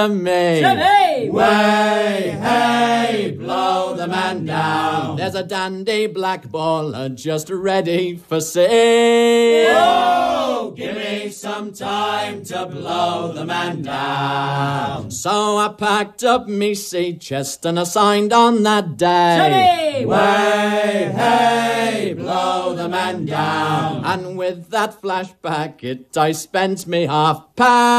me. Hey! Way, hey, blow the man down. There's a dandy black baller just ready for sea. Oh, give me some time to blow the man down. So I packed up me sea chest and I signed on that day. Hey! Way, hey, blow the man down. And with that flashback, I spent me £50.